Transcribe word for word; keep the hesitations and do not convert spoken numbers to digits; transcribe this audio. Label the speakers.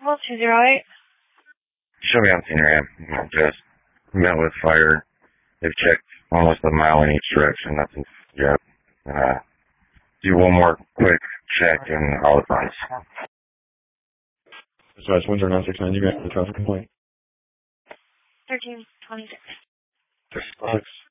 Speaker 1: Well, two zero eight.
Speaker 2: Show me on senior ramp. Just met with fire. They've checked almost a mile in each direction. Nothing's yet. Uh, do one more quick check and all advise.
Speaker 3: So that's Windsor nine six nine. You got the traffic complaint.
Speaker 1: Thirteen twenty six.
Speaker 3: Six.